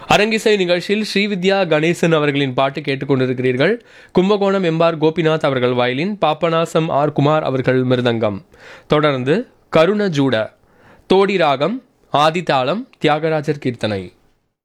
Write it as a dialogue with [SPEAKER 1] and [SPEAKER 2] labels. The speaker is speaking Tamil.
[SPEAKER 1] அரங்கிசை நிகழ்ச்சியில் ஸ்ரீவித்யா கணேசன் அவர்களின் பாட்டு கேட்டுக்கொண்டிருக்கிறீர்கள். கும்பகோணம் எம்ஆர் கோபிநாத் அவர்கள் வயலின், பாப்பநாசம் ஆர் குமார் அவர்கள் மிருதங்கம். தொடர்ந்து கருணஜூட, தோடி ராகம், ஆதிதாளம், தியாகராஜர் கீர்த்தனை.